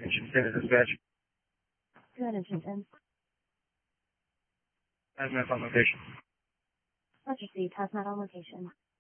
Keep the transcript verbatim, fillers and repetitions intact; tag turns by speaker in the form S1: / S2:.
S1: Attention Center Dispatch.
S2: Good, attention.
S1: Hazmat on location.
S2: Let's receive hazmat on location.